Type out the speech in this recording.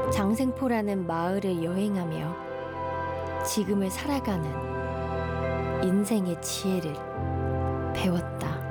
장생포라는 마을을 여행하며 지금을 살아가는 인생의 지혜를 배웠다.